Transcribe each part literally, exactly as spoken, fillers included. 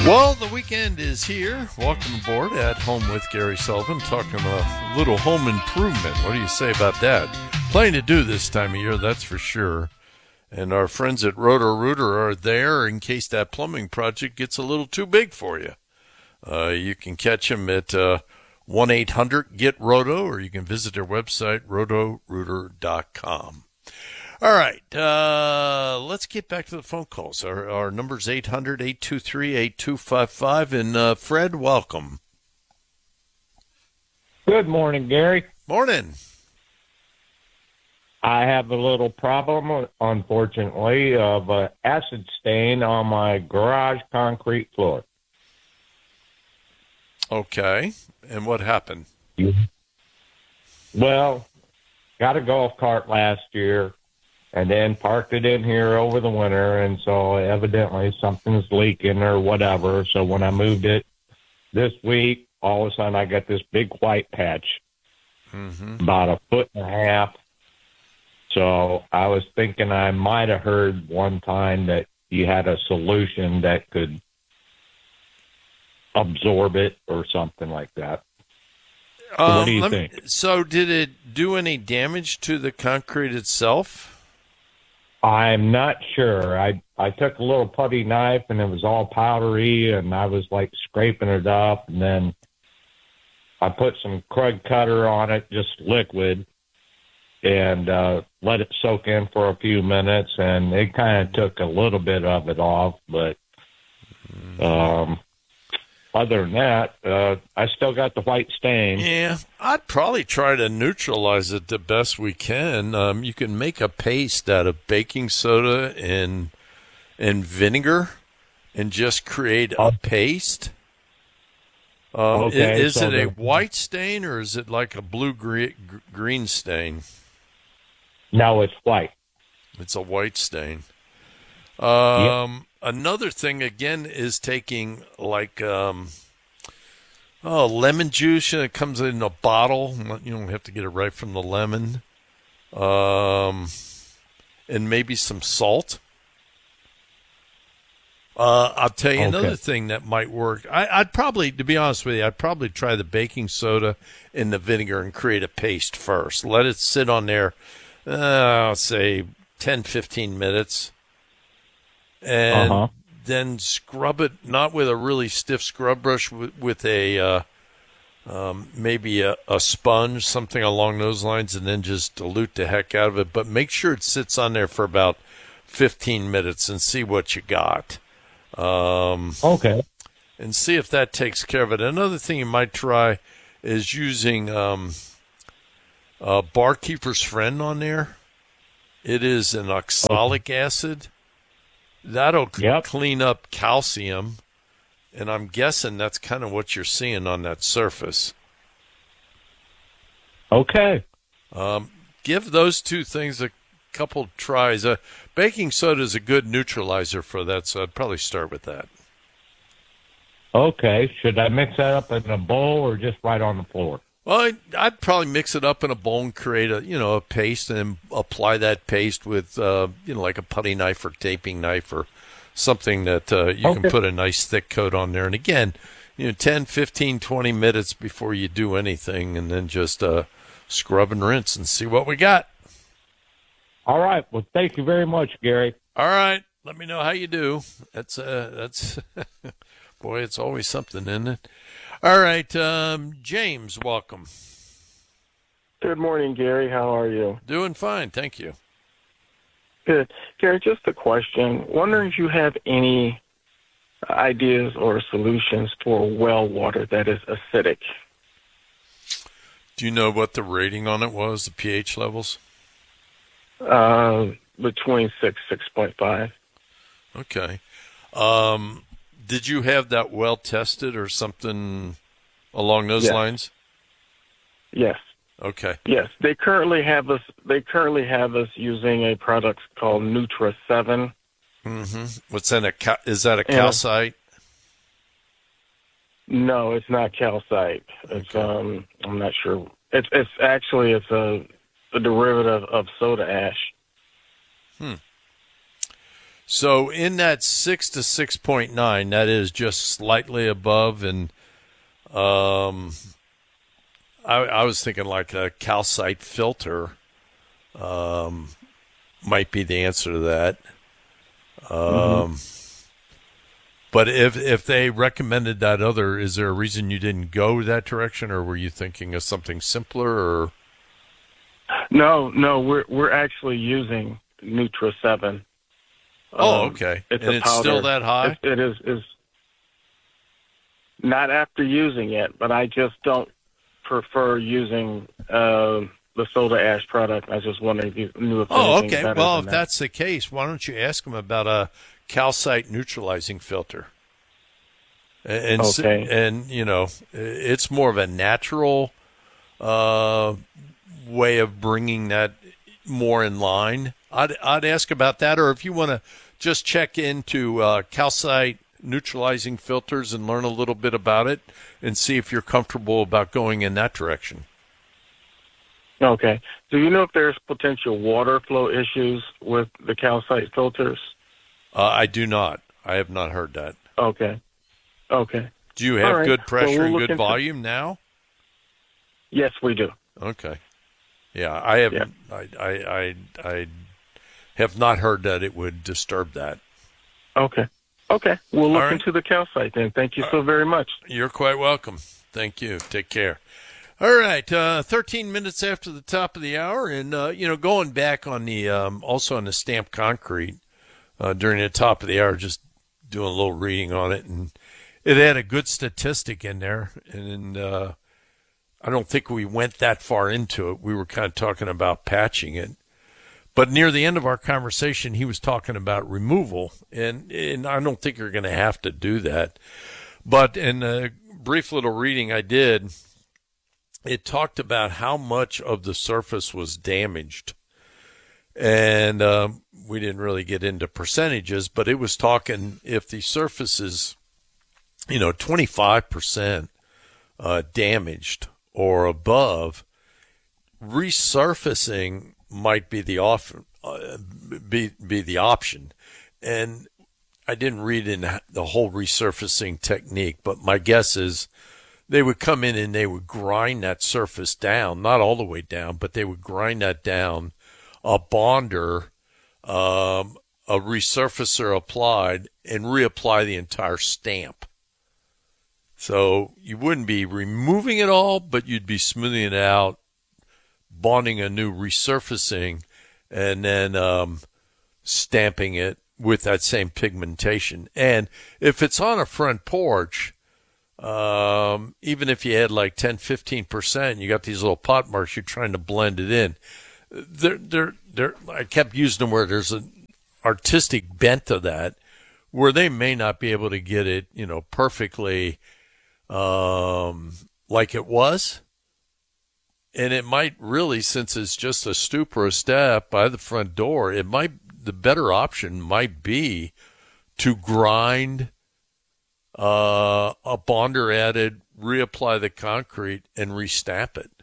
Well, the weekend is here. Welcome aboard At Home with Gary Sullivan, talking a little home improvement. What do you say about that? Plenty to do this time of year, that's for sure. And our friends at Roto-Rooter are there in case that plumbing project gets a little too big for you. Uh, you can catch them at uh, one eight hundred get roto, or you can visit their website, roto rooter dot com. All right, uh, let's get back to the phone calls. Our, our number is eight hundred, eight two three, eight two five five. And uh, Fred, welcome. Good morning, Gary. Morning. I have a little problem, unfortunately, of an acid stain on my garage concrete floor. Okay, and what happened? Well, got a golf cart last year and then parked it in here over the winter, and so evidently something's leaking or whatever. So when I moved it this week, all of a sudden I got this big white patch, mm-hmm. about a foot and a half. So I was thinking I might have heard one time that you had a solution that could absorb it or something like that. So um, what do you me, think? So did it do any damage to the concrete itself? I'm not sure. I I took a little putty knife and it was all powdery, and I was like scraping it up, and then I put some Krug Kutter on it, just liquid, and uh, let it soak in for a few minutes, and it kind of took a little bit of it off, but um, other than that, uh, I still got the white stain. Yeah, I'd probably try to neutralize it the best we can. Um, you can make a paste out of baking soda and and vinegar and just create a paste. Um, okay, is so it a the, white stain or is it like a blue-green stain? No, it's white. It's a white stain. Um, yep. Another thing, again, is taking like um, oh lemon juice. It comes in a bottle. You don't have to get it right from the lemon. Um, and maybe some salt. Uh, I'll tell you okay. Another thing that might work. I, I'd probably, to be honest with you, I'd probably try the baking soda and the vinegar and create a paste first. Let it sit on there, uh, I'll say ten, fifteen minutes. And uh-huh. then scrub it, not with a really stiff scrub brush, with, with a uh, um, maybe a, a sponge, something along those lines, and then just dilute the heck out of it. But make sure it sits on there for about fifteen minutes and see what you got. Um, okay. And see if that takes care of it. Another thing you might try is using um, uh, Barkeeper's Friend on there. It is an oxalic okay. acid. That'll yep. clean up calcium, and I'm guessing that's kind of what you're seeing on that surface. Okay. Um, give those two things a couple tries. Uh, baking soda is a good neutralizer for that, so I'd probably start with that. Okay. Should I mix that up in a bowl or just right on the floor? Well, I'd, I'd probably mix it up in a bowl and create a, you know, a paste, and then apply that paste with, uh, you know, like a putty knife or taping knife or something that uh, you okay. can put a nice thick coat on there. And again, you know, ten, fifteen, twenty minutes before you do anything, and then just uh, scrub and rinse and see what we got. All right. Well, thank you very much, Gary. All right. Let me know how you do. That's, uh, that's, boy, it's always something, isn't it? All right, um, James, welcome. Good morning, Gary. How are you? Doing fine, thank you. Good. Gary, just a question. Wondering if you have any ideas or solutions for well water that is acidic. Do you know what the rating on it was, the pH levels? Uh, between six, six point five. Okay. Um, did you have that well tested or something along those yes. lines? Yes. Okay. Yes, they currently have us. They currently have us using a product called Nutra Seven. Mm-hmm. What's that? A is that a calcite? No, it's not calcite. It's okay. um, I'm not sure. It's it's actually it's a, a derivative of soda ash. Hmm. So in that six to six point nine, that is just slightly above, and um, I, I was thinking like a calcite filter um, might be the answer to that. Um, mm-hmm. But if if they recommended that other, is there a reason you didn't go that direction, or were you thinking of something simpler? Or no, no, we're we're actually using Nutra seven. Oh, um, okay. It's and a it's powder. Still that high? It, it is is not after using it, but I just don't prefer using uh, the soda ash product. I was just wondering if you knew if Oh, anything okay. better Well, than if that. that's the case, why don't you ask them about a calcite neutralizing filter? And Okay. and you know, it's more of a natural uh, way of bringing that more in line. I'd I'd ask about that, or if you want to just check into uh, calcite neutralizing filters and learn a little bit about it, and see if you're comfortable about going in that direction. Okay. Do you know if there's potential water flow issues with the calcite filters? Uh, I do not. I have not heard that. Okay. Okay. Do you have right. good pressure Well, we'll and look good into- volume now? Yes, we do. Okay. Yeah, I have. Yeah. I, I I I have not heard that it would disturb that. Okay. Okay. We'll look right. into the calcite then. Thank you so very much. You're quite welcome. Thank you. Take care. All right, uh, thirteen minutes after the top of the hour, and uh, you know, going back on the um, also on the stamped concrete uh, during the top of the hour, just doing a little reading on it, and it had a good statistic in there, and uh, I don't think we went that far into it. We were kind of talking about patching it. But near the end of our conversation, he was talking about removal, and, and I don't think you're going to have to do that. But in a brief little reading I did, it talked about how much of the surface was damaged. And um, we didn't really get into percentages, but it was talking if the surface is, you know, twenty-five percent uh, damaged or above, resurfacing might be the off, uh, be be the option. And I didn't read in the whole resurfacing technique, but my guess is they would come in and they would grind that surface down, not all the way down, but they would grind that down, a bonder, um, a resurfacer applied, and reapply the entire stamp. So you wouldn't be removing it all, but you'd be smoothing it out, bonding a new resurfacing, and then um, stamping it with that same pigmentation. And if it's on a front porch, um, even if you had like ten, fifteen percent, you got these little pot marks, you're trying to blend it in. There, there, there. I kept using them where there's an artistic bent to that, where they may not be able to get it, you know, perfectly um, like it was. And it might really, since it's just a stoop or a step by the front door, it might, the better option might be to grind uh, a bonder added, reapply the concrete, and restamp it.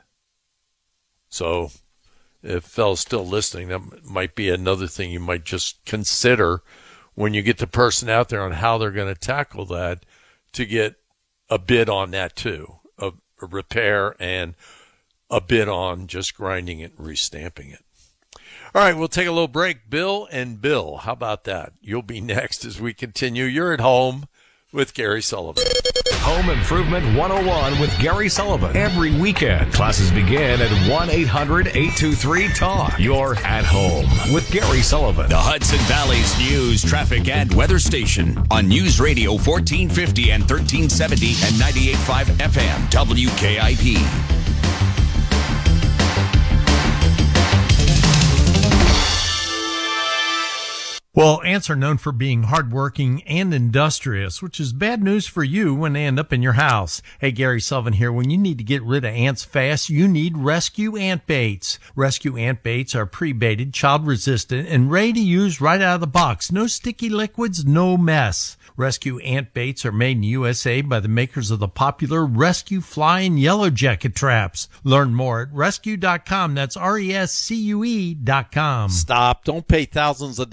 So if fellas still listening, that might be another thing you might just consider when you get the person out there on how they're going to tackle that, to get a bid on that too, a, a repair and a bid on just grinding it and restamping it. All right, we'll take a little break. Bill and Bill, how about that? You'll be next as we continue. You're at home with Gary Sullivan. Home Improvement one oh one with Gary Sullivan. Every weekend, classes begin at one eight hundred eight two three talk. You're at home with Gary Sullivan. The Hudson Valley's news, traffic, and weather station on News Radio fourteen fifty and thirteen seventy and ninety-eight point five F M W K I P. Well, ants are known for being hardworking and industrious, which is bad news for you when they end up in your house. Hey, Gary Sullivan here. When you need to get rid of ants fast, you need Rescue Ant Baits. Rescue Ant Baits are pre-baited, child-resistant, and ready to use right out of the box. No sticky liquids, no mess. Rescue Ant Baits are made in the U S A by the makers of the popular Rescue Fly and Yellow Jacket traps. Learn more at rescue dot com. That's R E S C U E dot com. Stop. Don't pay thousands of dollars to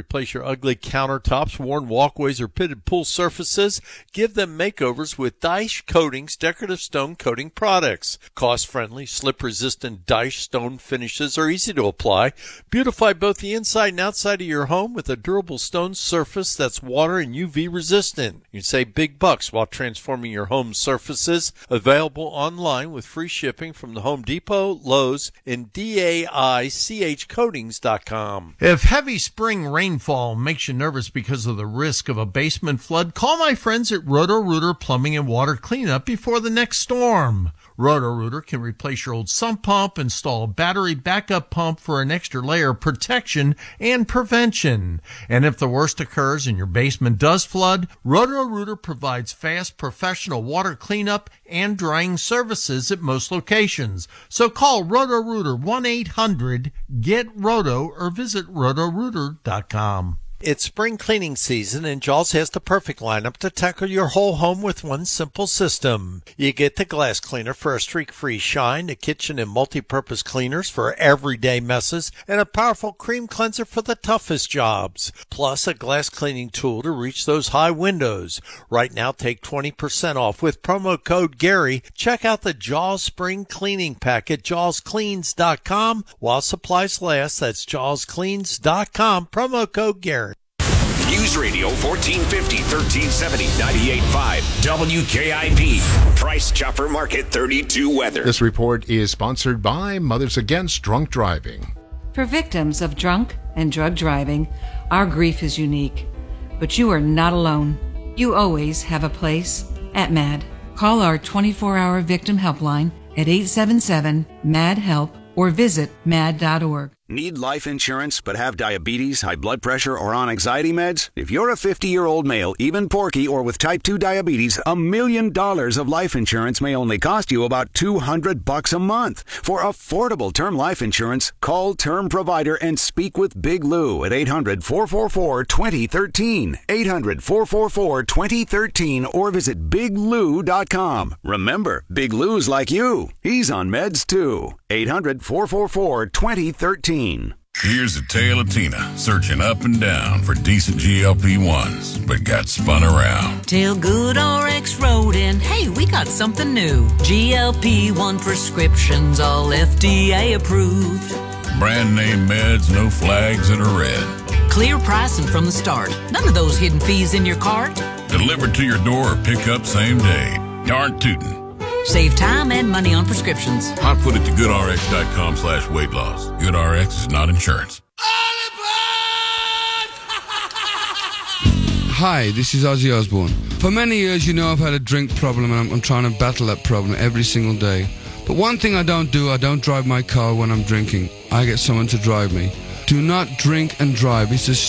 replace your ugly countertops, worn walkways, or pitted pool surfaces. Give them makeovers with Dyche Coatings decorative stone coating products. Cost-friendly, slip-resistant Dyche stone finishes are easy to apply. Beautify both the inside and outside of your home with a durable stone surface that's water and U V resistant. You can save big bucks while transforming your home surfaces. Available online with free shipping from the Home Depot, Lowe's, and D A I C H coatings dot com. If heavy spring rainfall makes you nervous because of the risk of a basement flood, call my friends at Roto-Rooter Plumbing and Water Cleanup before the next storm. Roto-Rooter can replace your old sump pump, install a battery backup pump for an extra layer of protection and prevention. And if the worst occurs and your basement does flood, Roto-Rooter provides fast professional water cleanup and drying services at most locations. So call Roto-Rooter one eight hundred get roto or visit roto rooter dot com. It's spring cleaning season, and Jaws has the perfect lineup to tackle your whole home with one simple system. You get the glass cleaner for a streak-free shine, the kitchen and multi-purpose cleaners for everyday messes, and a powerful cream cleanser for the toughest jobs. Plus, a glass cleaning tool to reach those high windows. Right now, take twenty percent off with promo code Gary. Check out the Jaws Spring Cleaning Pack at jaws cleans dot com. While supplies last, that's jaws cleans dot com. Promo code Gary. News Radio fourteen fifty, thirteen seventy, ninety-eight point five W K I P. Price Chopper Market thirty-two weather. This report is sponsored by Mothers Against Drunk Driving. For victims of drunk and drug driving, our grief is unique. But you are not alone. You always have a place at MAD. Call our twenty-four hour victim helpline at eight seven seven, M A D, HELP or visit mad dot org. Need life insurance but have diabetes, high blood pressure, or on anxiety meds? If you're a fifty-year-old male, even porky, or with type two diabetes, a million dollars of life insurance may only cost you about two hundred bucks a month. For affordable term life insurance, call Term Provider and speak with Big Lou at eight hundred, four four four, two zero one three, eight hundred, four four four, two zero one three, or visit big lou dot com. Remember, Big Lou's like you. He's on meds too. eight hundred, four four four, two zero one three. Here's a tale of Tina searching up and down for decent G L P ones, but got spun around. Till Good R X wrote in, hey, we got something new. G L P one prescriptions, all F D A approved. Brand name meds, no flags that are red. Clear pricing from the start. None of those hidden fees in your cart. Delivered to your door or pick up same day. Darn tootin'. Save time and money on prescriptions. I put it to goodrx.com slash weight loss. GoodRx is not insurance. Hi, this is Ozzy Osbourne. For many years, you know I've had a drink problem, and I'm, I'm trying to battle that problem every single day. But one thing I don't do, I don't drive my car when I'm drinking. I get someone to drive me. Do not drink and drive. It's a